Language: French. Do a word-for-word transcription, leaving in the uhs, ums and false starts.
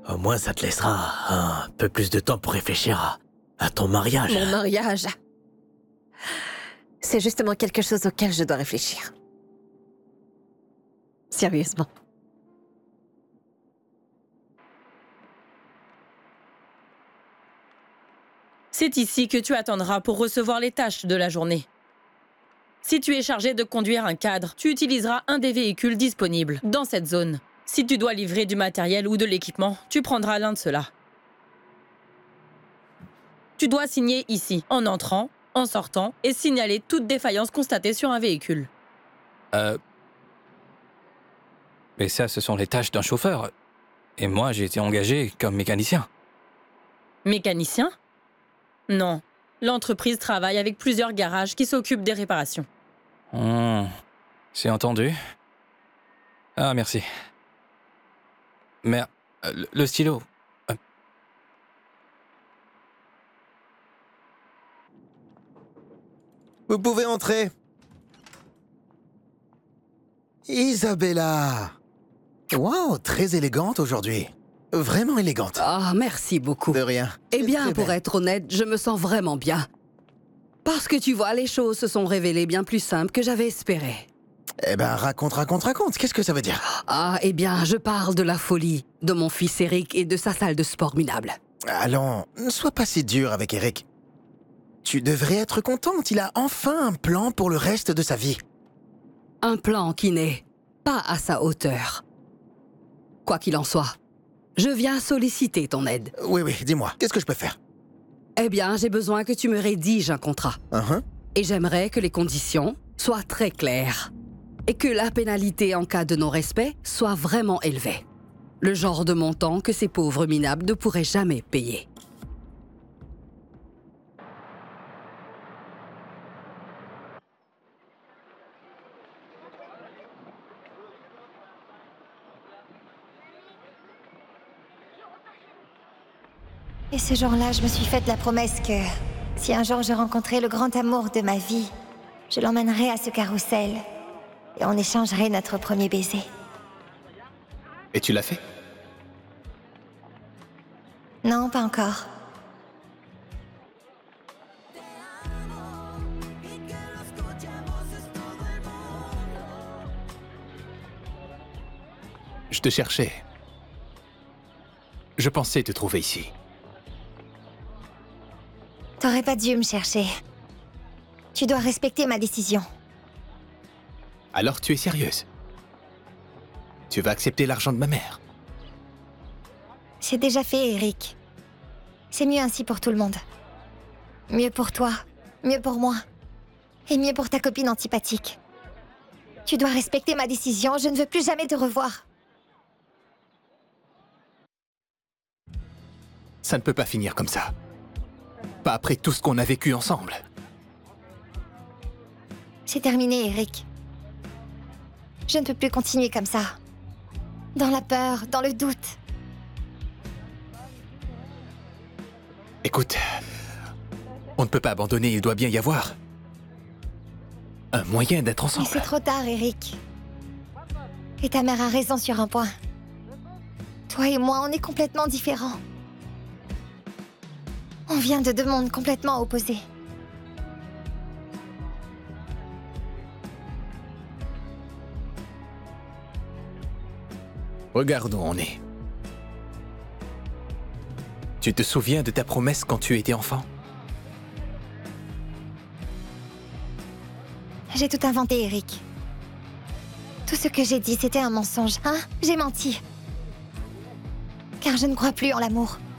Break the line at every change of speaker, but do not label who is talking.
Au moins, ça te laissera un peu plus de temps pour réfléchir à, à ton mariage.
Mon mariage. C'est justement quelque chose auquel je dois réfléchir. Sérieusement.
C'est ici que tu attendras pour recevoir les tâches de la journée. Si tu es chargé de conduire un cadre, tu utiliseras un des véhicules disponibles dans cette zone. Si tu dois livrer du matériel ou de l'équipement, tu prendras l'un de ceux-là. Tu dois signer ici, en entrant, en sortant, et signaler toute défaillance constatée sur un véhicule.
Euh... Mais ça, ce sont les tâches d'un chauffeur. Et moi, j'ai été engagé comme mécanicien.
Mécanicien? Non. L'entreprise travaille avec plusieurs garages qui s'occupent des réparations.
Mmh. C'est entendu. Ah, merci. Mais euh, le stylo... Euh...
Vous pouvez entrer. Isabella. Wow, très élégante aujourd'hui. Vraiment élégante.
Ah, merci beaucoup.
De rien.
Eh bien,
très
pour
belle.
être honnête, je me sens vraiment bien. Parce que tu vois, les choses se sont révélées bien plus simples que j'avais espéré.
Eh ben, raconte, raconte, raconte. Qu'est-ce que ça veut dire?
Ah, eh bien, je parle de la folie de mon fils Eric et de sa salle de sport minable.
Allons, ne sois pas si dur avec Eric. Tu devrais être contente. Il a enfin un plan pour le reste de sa vie.
Un plan qui n'est pas à sa hauteur. Quoi qu'il en soit, je viens solliciter ton aide.
Oui, oui, dis-moi. Qu'est-ce que je peux faire?
Eh bien, j'ai besoin que tu me rédiges un contrat.
Uh-huh.
Et j'aimerais que les conditions soient très claires. Et que la pénalité en cas de non-respect soit vraiment élevée. Le genre de montant que ces pauvres minables ne pourraient jamais payer.
Et ce jour-là, je me suis faite la promesse que si un jour je rencontrais le grand amour de ma vie, je l'emmènerais à ce carrousel et on échangerait notre premier baiser.
Et tu l'as fait?
Non, pas encore.
Je te cherchais. Je pensais te trouver ici.
T'aurais pas dû me chercher. Tu dois respecter ma décision.
Alors tu es sérieuse? Tu vas accepter l'argent de ma mère?
C'est déjà fait, Eric. C'est mieux ainsi pour tout le monde. Mieux pour toi, mieux pour moi, et mieux pour ta copine antipathique. Tu dois respecter ma décision, je ne veux plus jamais te revoir.
Ça ne peut pas finir comme ça. Pas après tout ce qu'on a vécu ensemble.
C'est terminé, Eric. Je ne peux plus continuer comme ça. Dans la peur, dans le doute.
Écoute, on ne peut pas abandonner, il doit bien y avoir un moyen d'être
Mais
ensemble.
c'est trop tard, Eric. Et ta mère a raison sur un point. Toi et moi, on est complètement différents. On vient de deux mondes complètement opposés.
Regarde où on est. Tu te souviens de ta promesse quand tu étais enfant?
J'ai tout inventé, Eric. Tout ce que j'ai dit, c'était un mensonge, hein? J'ai menti. Car je ne crois plus en l'amour.